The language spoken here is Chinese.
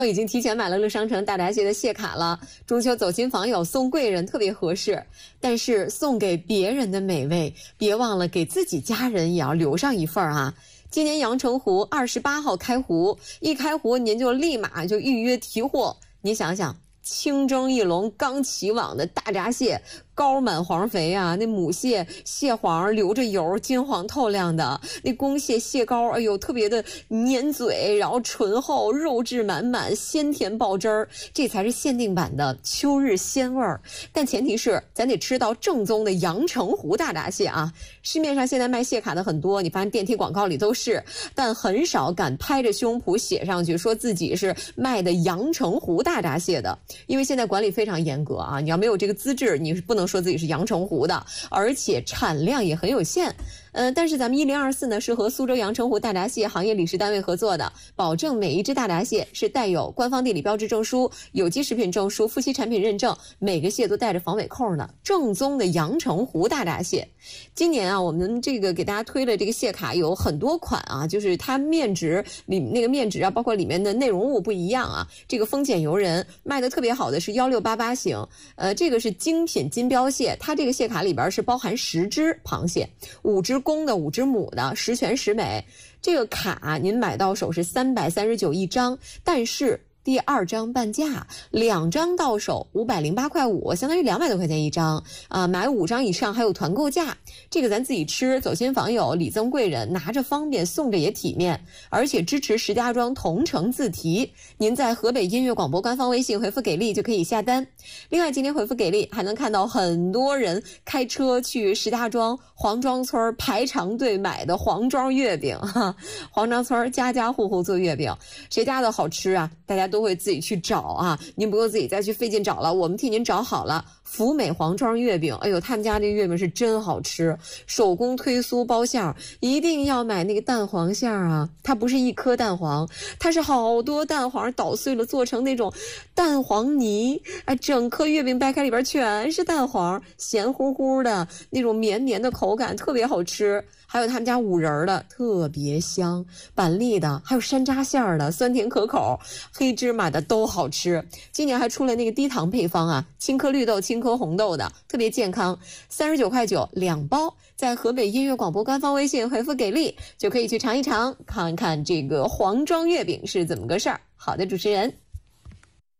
已经提前买了乐商城大闸蟹的蟹卡了，中秋走亲访友送贵人特别合适。但是送给别人的美味，别忘了给自己家人也要留上一份啊。今年阳澄湖28号开湖，一开湖您就立马就预约提货。你想想，清蒸一笼刚起网的大闸蟹，膏满黄肥啊，那母蟹蟹黄流着油，金黄透亮的；那公蟹蟹膏，哎呦，特别的粘嘴，然后醇厚，肉质满满，鲜甜爆汁儿，这才是限定版的秋日鲜味儿。但前提是咱得吃到正宗的阳澄湖大闸蟹啊！市面上现在卖蟹卡的很多，你发现电梯广告里都是，但很少敢拍着胸脯写上去说自己是卖的阳澄湖大闸蟹的，因为现在管理非常严格啊！你要没有这个资质，你是不能说自己是阳澄湖的，而且产量也很有限。但是咱们1024呢是和苏州阳澄湖大闸蟹行业理事单位合作的，保证每一只大闸蟹是带有官方地理标志证书、有机食品证书、夫妻产品认证，每个蟹都带着防伪扣呢，正宗的阳澄湖大闸蟹。今年啊，我们这个给大家推了这个蟹卡有很多款啊，就是它面值那个面值啊，包括里面的内容物不一样啊。这个丰俭由人卖的特别好的是1688型，这个是精品金标蟹，它这个蟹卡里边是包含10只螃蟹，5只公的5只母的，10全10美。这个卡您买到手是339一张，但是第2张半价，2张到手508块5，相当于200多块钱一张啊！买5张以上还有团购价，这个咱自己吃，走亲访友，礼赠贵人，拿着方便，送着也体面，而且支持石家庄同城自提。您在河北音乐广播官方微信回复给力就可以下单。另外，今天回复给力还能看到很多人开车去石家庄黄庄村排长队买的黄庄月饼哈，黄庄村家家户户做月饼，谁家的好吃啊？大家都会自己去找啊，您不用自己再去费劲找了，我们替您找好了。福美黄庄月饼，哎呦，他们家这月饼是真好吃，手工推酥包馅，一定要买那个蛋黄馅啊！它不是一颗蛋黄，它是好多蛋黄捣碎了做成那种蛋黄泥，哎，整颗月饼掰开里边全是蛋黄，咸乎乎的那种绵绵的口感，特别好吃。还有他们家5仁的特别香，板栗的，还有山楂馅的，酸甜可口，黑芝麻的都好吃。今年还出了那个低糖配方啊，青稞绿豆、青稞红豆的，特别健康，39块92包。在河北音乐广播官方微信回复给力，就可以去尝一尝，看看这个黄庄月饼是怎么个事儿。好的，主持人。